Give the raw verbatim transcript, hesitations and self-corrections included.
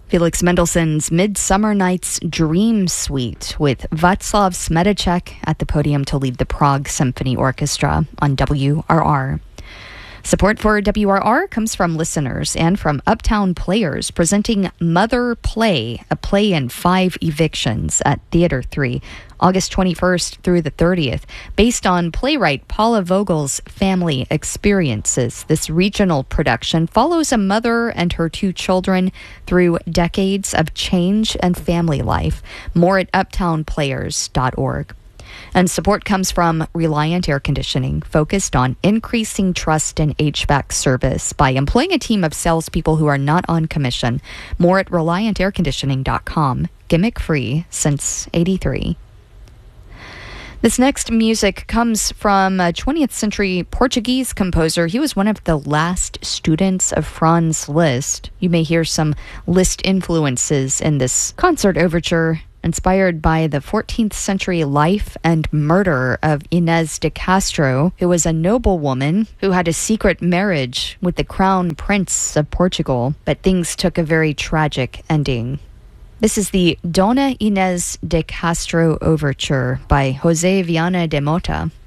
Felix Mendelssohn's Midsummer Night's Dream Suite with Václav Smedeček at the podium to lead the Prague Symphony Orchestra on W R R. Support for W R R comes from listeners and from Uptown Players presenting Mother Play, a play in five evictions at Theater three, August twenty-first through the thirtieth, based on playwright Paula Vogel's family experiences. This regional production follows a mother and her two children through decades of change and family life. More at uptown players dot org. And support comes from Reliant Air Conditioning, focused on increasing trust in H V A C service by employing a team of salespeople who are not on commission. More at reliant air conditioning dot com. Gimmick free since eighty-three. This next music comes from a twentieth century Portuguese composer. He was one of the last students of Franz Liszt. You may hear some Liszt influences in this concert overture, inspired by the fourteenth century life and murder of Inés de Castro, who was a noblewoman who had a secret marriage with the crown prince of Portugal, but things took a very tragic ending. This is the Dona Inés de Castro Overture by José Viana de Mota.